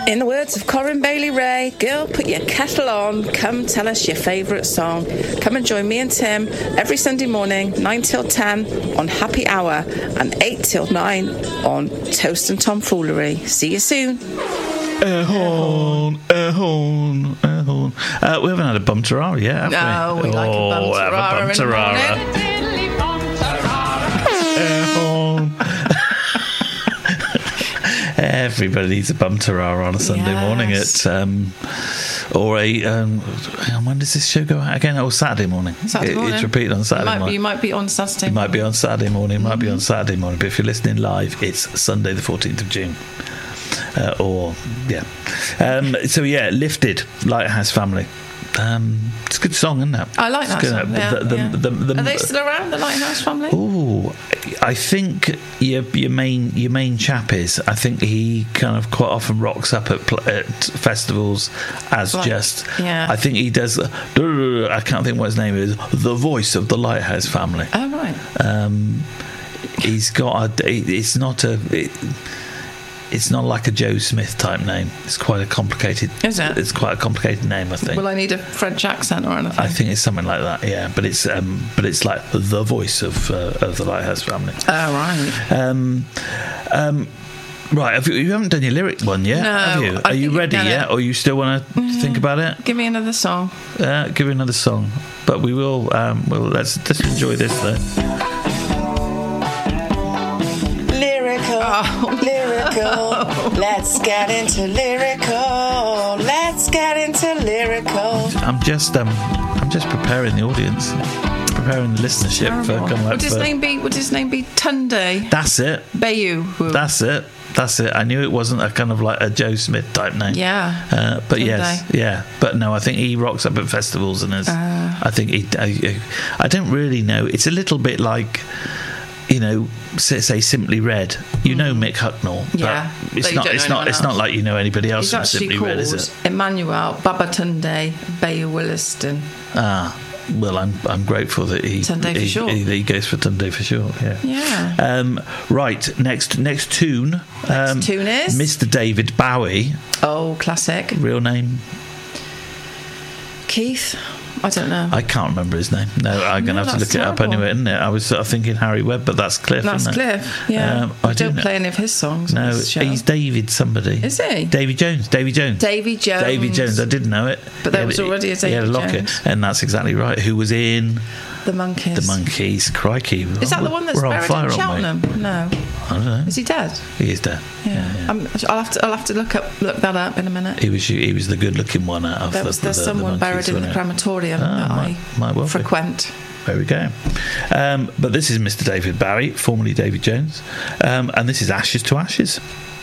In the words of Corinne Bailey Ray, girl, put your kettle on, come tell us your favourite song. Come and join me and Tim every Sunday morning, 9 till 10 on Happy Hour and 8 till 9 on Toast and Tomfoolery. See you soon. Air horn, air horn, air horn. We haven't had a bum tarara yet, have we? No, we like a bum tarara in the morning. Air horn. Everybody needs a bum tarara on a Sunday morning at or a hang on, when does this show go out again? Oh, Saturday morning. It's repeated on Saturday morning. You might be on Saturday. It might be on Saturday morning. Might be on Saturday morning. But if you're listening live, it's Sunday the 14th of June. So Lifted, Lighthouse Family. It's a good song, isn't it? I like that song. Are they still around, the Lighthouse Family? Oh, I think your main chap is. I think he kind of quite often rocks up at festivals as I think he does. I can't think what his name is. The voice of the Lighthouse Family. Oh right. He's got It's not like a Joe Smith type name. It's quite a complicated. Is it? It's quite a complicated name, I think. Will I need a French accent or anything? I think it's something like that. Yeah, but it's like the voice of the Lighthouse Family. Oh right. Right, you haven't done your lyric one yet, have you? Are you ready yet, or you still want to think about it? Give me another song. Give me another song, but we will. Let's enjoy this though. Lyrical. Let's get into lyrical. I'm just preparing the audience, preparing the listenership for coming up. Would his name be Tunde? That's it. Bayou. That's it. I knew it wasn't a kind of like a Joe Smith type name. Yeah. But Tunde. Yes, yeah. But no, I think he rocks up at festivals and is. I think I don't really know. It's a little bit like, you know, say Simply Red. You know Mick Hucknall, but it's not like you know anybody else from Simply Red, is it? Emmanuel Babatunde Bayou Williston. Well, I'm grateful that he goes for Tunde for short. Yeah. Right. Next tune. Next tune is Mr. David Bowie. Oh, classic. Real name? Keith. I don't know. I can't remember his name. No, I'm going to have to look it up anyway, isn't it? I was sort of thinking Harry Webb, but that's Cliff. That's Cliff, yeah. I don't play any of his songs. No, he's David somebody. Is he? Davy Jones. I didn't know it. But there was already a Davy Jones. And that's exactly right. Who was in The Monkees. Crikey. Is that the one that's buried in Cheltenham? No. I don't know. Is he dead? He is dead. Yeah. I'll have to look that up in a minute. He was the good-looking one out of there's someone buried in the crematorium that I frequent. There we go. But this is Mr. David Bowie, formerly Davy Jones, and this is Ashes to Ashes.